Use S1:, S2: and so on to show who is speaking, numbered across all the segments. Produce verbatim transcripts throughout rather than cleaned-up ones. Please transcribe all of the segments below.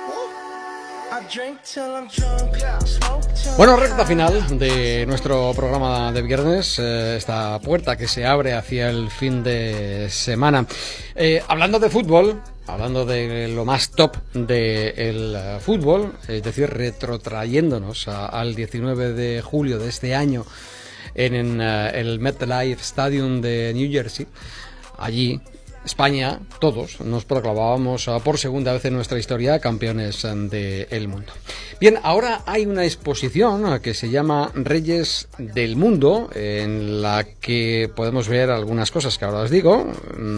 S1: Bueno, recta final de nuestro programa de viernes, eh, esta puerta que se abre hacia el fin de semana. Eh, hablando de fútbol, hablando de lo más top del uh, fútbol, es decir, retrotrayéndonos a, al diecinueve de julio de este año en, en uh, el MetLife Stadium de New Jersey, allí España, todos, nos proclamábamos por segunda vez en nuestra historia campeones del mundo. Bien, ahora hay una exposición que se llama Reyes del Mundo, en la que podemos ver algunas cosas que ahora os digo.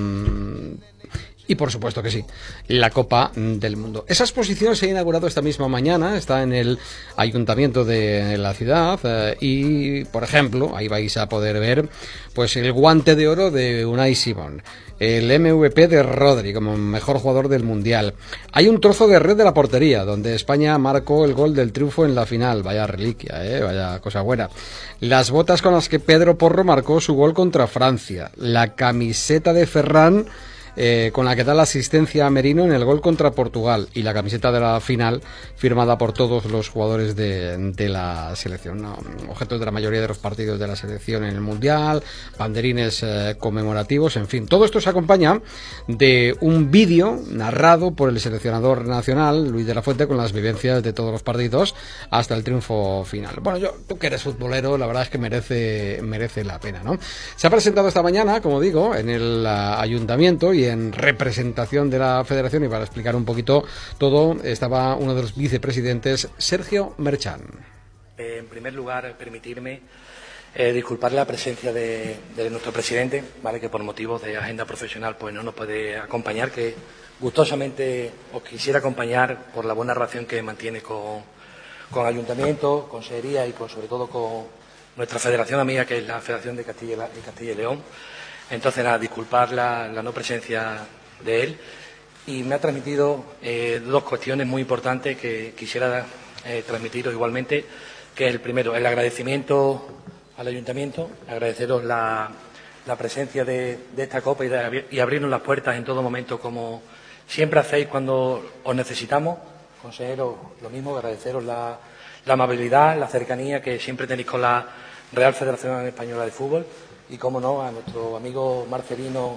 S1: Mmm, Y por supuesto que sí, la Copa del Mundo. Esa exposición se ha inaugurado esta misma mañana, está en el ayuntamiento de la ciudad eh, y, por ejemplo, ahí vais a poder ver pues el guante de oro de Unai Simón, el M V P de Rodri como mejor jugador del Mundial. Hay un trozo de red de la portería donde España marcó el gol del triunfo en la final. Vaya reliquia, eh, vaya cosa buena. Las botas con las que Pedro Porro marcó su gol contra Francia. La camiseta de Ferran Eh, con la que da la asistencia a Merino en el gol contra Portugal, y la camiseta de la final firmada por todos los jugadores de, de la selección, ¿no? Objetos de la mayoría de los partidos de la selección en el Mundial, banderines eh, conmemorativos, en fin, todo esto se acompaña de un vídeo narrado por el seleccionador nacional Luis de la Fuente con las vivencias de todos los partidos hasta el triunfo final. Bueno, yo, tú que eres futbolero, la verdad es que merece, merece la pena, ¿no? Se ha presentado esta mañana, como digo, en el uh, ayuntamiento, y en representación de la federación, y para explicar un poquito todo estaba uno de los vicepresidentes, Sergio Merchan.
S2: Eh, en primer lugar, permitirme eh, disculpar la presencia de, de nuestro presidente, vale, que por motivos de agenda profesional pues no nos puede acompañar, que gustosamente os quisiera acompañar por la buena relación que mantiene con, con Ayuntamiento, Consejería y con, sobre todo con nuestra federación amiga, que es la Federación de Castilla y, Castilla y León. Entonces, nada, disculpar la, la no presencia de él, y me ha transmitido eh, dos cuestiones muy importantes que quisiera eh, transmitiros igualmente, que es el primero, el agradecimiento al Ayuntamiento, agradeceros la, la presencia de, de esta Copa y, de, y abrirnos las puertas en todo momento, como siempre hacéis cuando os necesitamos. Consejeros, lo mismo, agradeceros la, la amabilidad, la cercanía que siempre tenéis con la Real Federación Española de Fútbol. Y, cómo no, a nuestro amigo Marcelino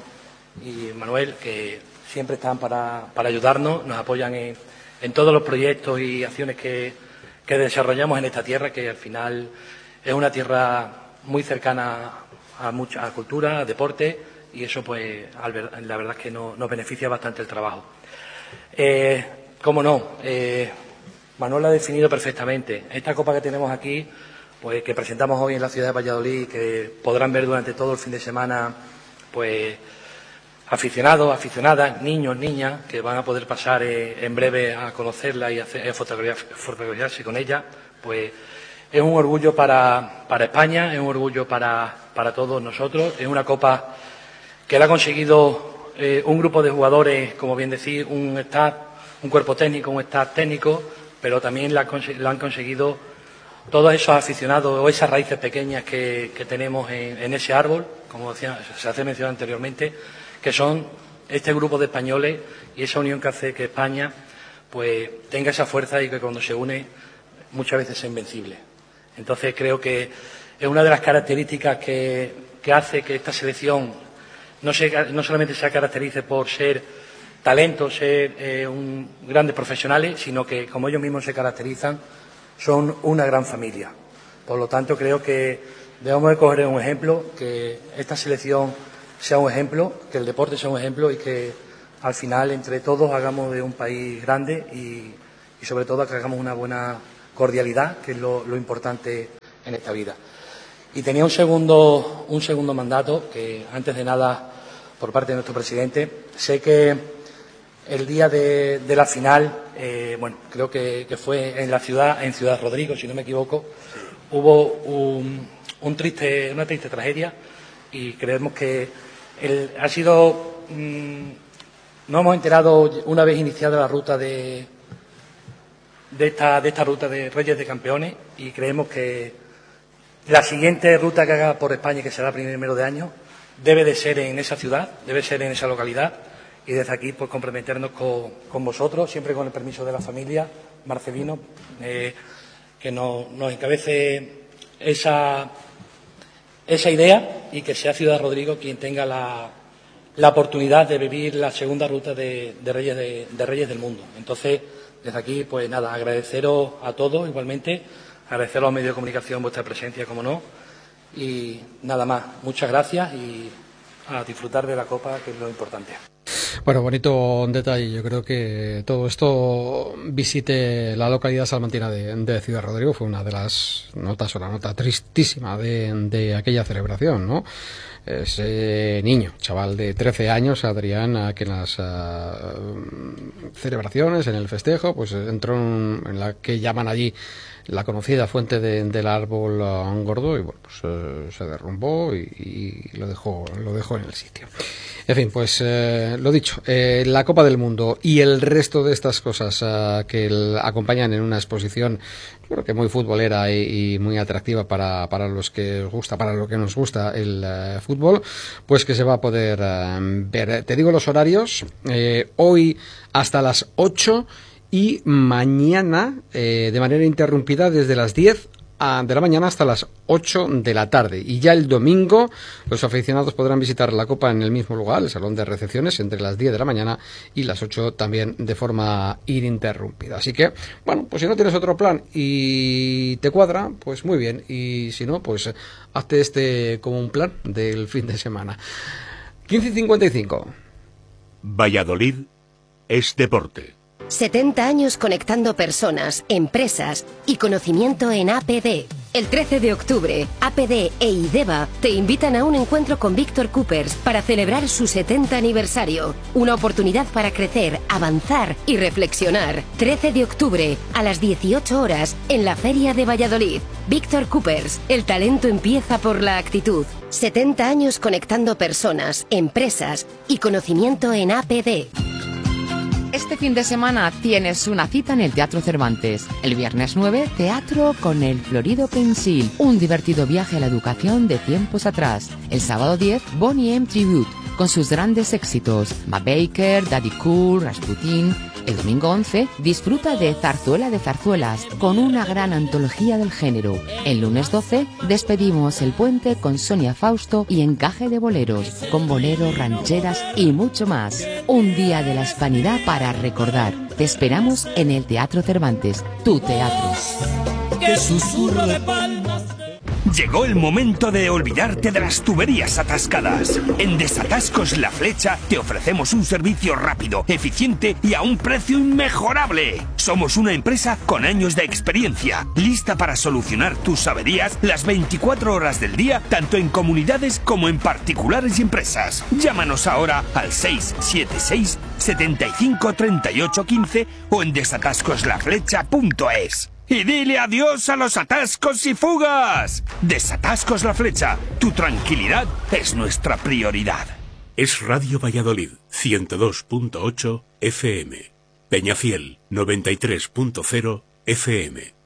S2: y Manuel, que siempre están para, para ayudarnos, nos apoyan en, en todos los proyectos y acciones que, que desarrollamos en esta tierra, que al final es una tierra muy cercana a mucha a cultura, a deporte, y eso, pues, la verdad es que no, nos beneficia bastante el trabajo. Eh, cómo no, eh, Manuel lo ha definido perfectamente. Esta copa que tenemos aquí, pues que presentamos hoy en la ciudad de Valladolid, que podrán ver durante todo el fin de semana, pues aficionados, aficionadas, niños, niñas, que van a poder pasar eh, en breve a conocerla y a fotografiarse con ella, pues es un orgullo para, para España, es un orgullo para, para todos nosotros. Es una copa que la ha conseguido eh, un grupo de jugadores, como bien decir, un staff, un cuerpo técnico, un staff técnico, pero también la, la han conseguido todos esos aficionados o esas raíces pequeñas que, que tenemos en, en ese árbol, como decía, se hace mención anteriormente, que son este grupo de españoles y esa unión que hace que España pues tenga esa fuerza y que cuando se une muchas veces es invencible. Entonces creo que es una de las características que, que hace que esta selección no, se, no solamente se caracterice por ser talentos, ser eh, un, grandes profesionales, sino que, como ellos mismos se caracterizan, son una gran familia. Por lo tanto, creo que debemos de coger un ejemplo, que esta selección sea un ejemplo, que el deporte sea un ejemplo y que al final entre todos hagamos de un país grande y, y sobre todo que hagamos una buena cordialidad, que es lo, lo importante en esta vida. Y tenía un segundo, un segundo mandato, que antes de nada, por parte de nuestro presidente, sé que el día de, de la final, eh, bueno, creo que, que fue en la ciudad, en Ciudad Rodrigo, si no me equivoco, hubo un, un triste, una triste tragedia, y creemos que el, ha sido, mmm, nos hemos enterado una vez iniciada la ruta de, de, esta, de esta ruta de Reyes de Campeones, y creemos que la siguiente ruta que haga por España, que será primero de año, debe de ser en esa ciudad, debe ser en esa localidad. y desde aquí pues comprometernos con, con vosotros, siempre con el permiso de la familia Marcelino, eh, que nos, nos encabece esa, esa idea y que sea Ciudad Rodrigo quien tenga la, la oportunidad de vivir la segunda ruta de, de, Reyes de, de Reyes del Mundo. Entonces, desde aquí, pues nada, agradeceros a todos igualmente, agradecer a los medios de comunicación vuestra presencia, como no, y nada más. Muchas gracias y a disfrutar de la Copa, que es lo importante.
S1: Bueno, bonito detalle. Yo creo que todo esto visite la localidad salmantina de, de Ciudad Rodrigo. Fue una de las notas o la nota tristísima de, de aquella celebración, ¿no? Ese niño, chaval de trece años, Adrián, que en las uh, celebraciones, en el festejo, pues entró en, en la que llaman allí la conocida fuente de, del árbol uh, gordo y bueno, pues uh, se derrumbó y, y lo dejó lo dejó en el sitio. En fin, pues eh, lo dicho, eh, la Copa del Mundo y el resto de estas cosas uh, que el, acompañan en una exposición, creo que muy futbolera y, y muy atractiva para, para los que os gusta, para lo que nos gusta el uh, fútbol, pues que se va a poder uh, ver. Te digo los horarios, eh, hoy hasta las ocho y mañana eh, de manera interrumpida desde las diez de la mañana hasta las ocho de la tarde. Y ya el domingo los aficionados podrán visitar la Copa en el mismo lugar, el salón de recepciones, entre las diez de la mañana y las ocho también de forma ininterrumpida. Así que, bueno, pues si no tienes otro plan y te cuadra, pues muy bien. Y si no, pues hazte este como un plan del fin de semana. quince y cincuenta y cinco.
S3: Valladolid es deporte.
S4: setenta años conectando personas, empresas y conocimiento en A P D. El trece de octubre, A P D e IDEVA te invitan a un encuentro con Víctor Coopers para celebrar su setenta aniversario. Una oportunidad para crecer, avanzar y reflexionar. trece de octubre, a las dieciocho horas, en la Feria de Valladolid. Víctor Coopers, el talento empieza por la actitud. setenta años conectando personas, empresas y conocimiento en A P D.
S5: Este fin de semana tienes una cita en el Teatro Cervantes. El viernes nueve, teatro con el Florido Pensil, un divertido viaje a la educación de tiempos atrás. El sábado diez, Boney M. Tribute, con sus grandes éxitos, Ma Baker, Daddy Cool, Rasputin. El domingo once, disfruta de Zarzuela de Zarzuelas, con una gran antología del género. El lunes doce, despedimos el puente con Sonia Fausto y Encaje de Boleros, con boleros, rancheras y mucho más. Un día de la hispanidad para recordar. Te esperamos en el Teatro Cervantes, tu teatro.
S6: ¡Qué susurro de palmas!
S3: Llegó el momento de olvidarte de las tuberías atascadas. En Desatascos La Flecha te ofrecemos un servicio rápido, eficiente y a un precio inmejorable. Somos una empresa con años de experiencia, lista para solucionar tus averías las veinticuatro horas del día, tanto en comunidades como en particulares y empresas. Llámanos ahora al seis siete seis, setenta y cinco, treinta y ocho, quince o en desatascos la flecha punto es. Y dile adiós a los atascos y fugas. Desatascos La Flecha, tu tranquilidad es nuestra prioridad.
S7: Es Radio Valladolid, ciento dos punto ocho F M. Peñafiel, noventa y tres punto cero F M.